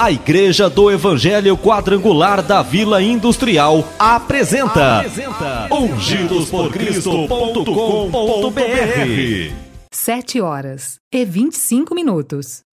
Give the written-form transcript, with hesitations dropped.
A Igreja do Evangelho Quadrangular da Vila Industrial apresenta ungidosporcristo.com.br. 7h25.